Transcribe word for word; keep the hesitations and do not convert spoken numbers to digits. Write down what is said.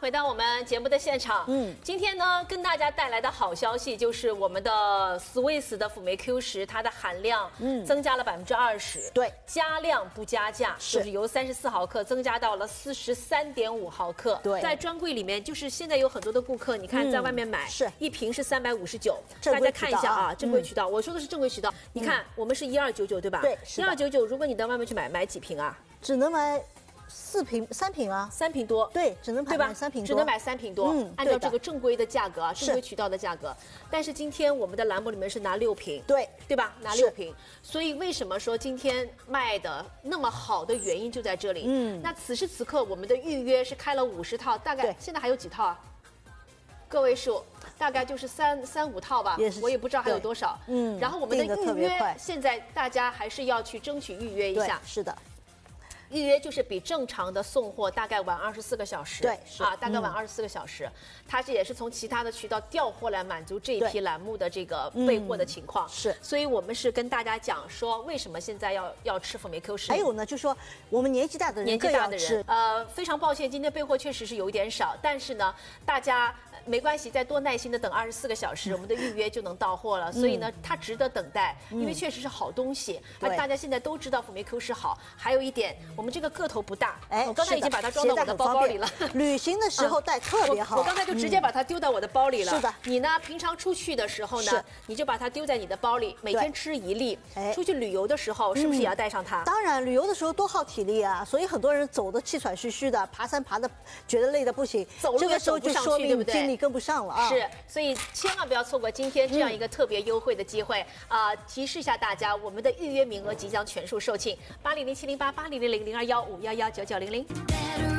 回到我们节目的现场。嗯，今天呢，跟大家带来的好消息就是我们的 Swiss 的辅酶 Q 十，它的含量嗯增加了百分之二十。 对， 加量不加价， 是就是由三十四毫克增加到了四十三点五毫克。 对， 在专柜里面，就是现在有很多的顾客，你看在外面买， 嗯、是一瓶是三百五十九， 大家看一下啊，正规渠道。 嗯、 我说的是正规渠道，你看、嗯、我们是一二九九对吧？ 对， 一二九九。如果你到外面去买，买几瓶啊？ 只能买。四瓶三瓶啊， 三瓶多， 对，只能买对吧？ 三瓶多， 只能买三瓶多。嗯，按照这个正规的价格啊，正规渠道的价格。但是今天我们的栏目里面是拿六瓶， 对， 对吧？拿六瓶。所以为什么说今天卖的那么好的原因就在这里。嗯，那此时此刻我们的预约是开了五十套，大概现在还有几套啊？个位数，大概就是三三五套吧，我也不知道还有多少。嗯，然后我们的预约现在大家还是要去争取预约一下。 是的。 预约就是比正常的送货大概晚二十四个小时， 对， 啊，大概晚二十四个小时。它这也是从其他的渠道调货来满足这一批栏目的这个备货的情况。 是， 所以我们是跟大家讲说，为什么现在要要吃辅酶 Q 十？ 还有呢，就说我们年纪大的人， 年纪大的人，呃，非常抱歉，今天备货确实是有一点少，但是呢，大家没关系，再多耐心的等二十四个小时，我们的预约就能到货了。所以呢，它值得等待，因为确实是好东西。而大家现在都知道辅酶 Q 十好，还有一点，我们这个个头不大，哎，我刚才已经把它装到我的包包里了。 旅行的时候带特别好。 我刚才就直接把它丢到我的包里了。 是的， 你呢，平常出去的时候呢，你就把它丢在你的包里，每天吃一粒。哎，出去旅游的时候是不是也要带上它？ 当然，旅游的时候多耗体力啊，所以很多人走的气喘吁吁的，爬山爬的觉得累的不行， 走路也走不上去，对不对？ 精力跟不上了啊。 是，所以千万不要错过今天这样一个特别优惠的机会啊！提示一下大家，我们的预约名额即将全数售罄，八零零七零八八零零零零二幺五幺幺九九零零。